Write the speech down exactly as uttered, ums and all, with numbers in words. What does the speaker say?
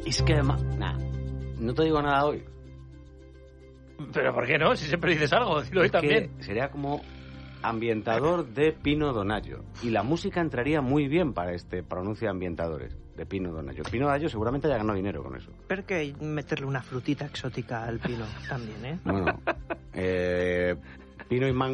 Es que además... Nah, no te digo nada hoy. Pero ¿por qué no? Si siempre dices algo, dilo hoy Es que también. sería como ambientador de Pino Donaggio. Y la música entraría muy bien para este pronuncio de ambientadores de Pino Donaggio. Pino Donaggio seguramente haya ganado dinero con eso. Pero que hay que meterle una frutita exótica al pino también, ¿eh? Bueno, eh, Pino y Mango